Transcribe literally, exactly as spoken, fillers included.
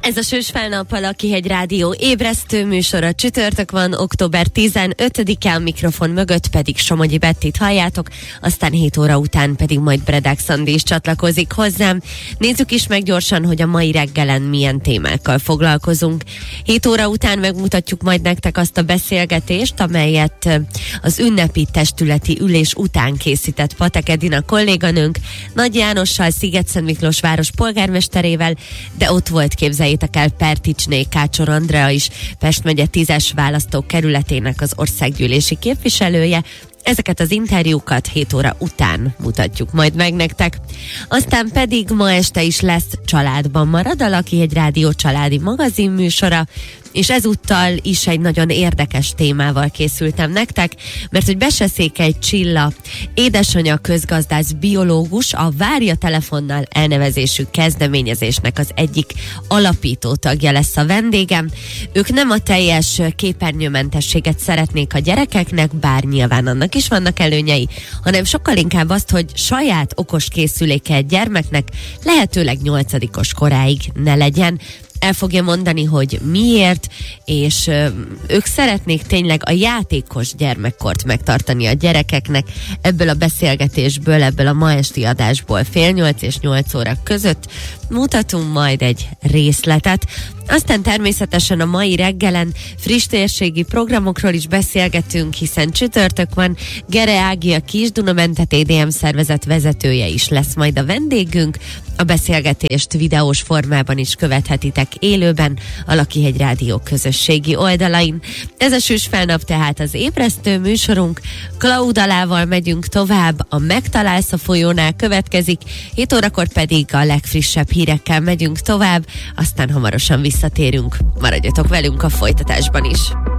Ez a Sős Felnap, a Lakihegy Rádió ébresztő műsora. Csütörtök van, október tizenötödike, a mikrofon mögött pedig Somogyi Bettit halljátok, aztán hét óra után pedig majd Bredák Szandi is csatlakozik hozzám. Nézzük is meg gyorsan, hogy a mai reggelen milyen témákkal foglalkozunk. hét óra után megmutatjuk majd nektek azt a beszélgetést, amelyet az ünnepi testületi ülés után készített Patek Edina kolléganőnk Nagy Jánossal, Szigetszent Miklós város polgármesterével, de ott volt, képzeljétek el, Perticsné Kácsor Andrea is, Pest megye tízes választókerületének az országgyűlési képviselője. Ezeket az interjúkat hét óra után mutatjuk majd meg nektek. Aztán pedig ma este is lesz Családban marad, a Lakihegy Rádió családi magazin műsora, és ezúttal is egy nagyon érdekes témával készültem nektek, mert hogy Beseszékely Csilla, édesanyja közgazdász biológus, a Várja telefonnal elnevezésű kezdeményezésnek az egyik alapító tagja lesz a vendégem. Ők nem a teljes képernyőmentességet szeretnék a gyerekeknek, bár nyilván annak is vannak előnyei, hanem sokkal inkább azt, hogy saját okos készüléke egy gyermeknek lehetőleg nyolcadikos koráig ne legyen. El fogja mondani, hogy miért, és ö, ők szeretnék tényleg a játékos gyermekkort megtartani a gyerekeknek. Ebből a beszélgetésből, ebből a ma esti adásból fél nyolc és nyolc óra között mutatunk majd egy részletet. Aztán természetesen a mai reggelen friss térségi programokról is beszélgetünk, hiszen csütörtök van. Gere Ági, a Kis-Dunamente té dé em szervezet vezetője is lesz majd a vendégünk. A beszélgetést videós formában is követhetitek élőben a Lakihegy Rádió közösségi oldalain. Ez a Sős Felnap tehát az ébresztő műsorunk. Klaudalával megyünk tovább, a Megtalálsz a folyónál következik, hét órakor pedig a legfrissebb hírekkel megyünk tovább, aztán hamarosan visszatérünk. Maradjatok velünk a folytatásban is.